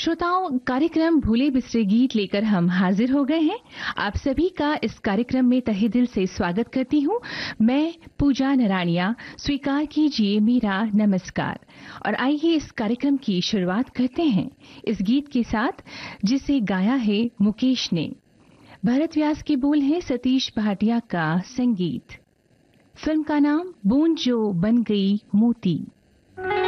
श्रोताओं, कार्यक्रम भूले बिसरे गीत लेकर हम हाजिर हो गए हैं। आप सभी का इस कार्यक्रम में तहे दिल से स्वागत करती हूँ। मैं पूजा नराणिया। स्वीकार कीजिए मेरा नमस्कार। और आइए इस कार्यक्रम की शुरुआत करते हैं इस गीत के साथ, जिसे गाया है मुकेश ने। भरत व्यास के बोल हैं सतीश भाटिया का संगीत। फिल्म का नाम बूंद जो बन गई मोती।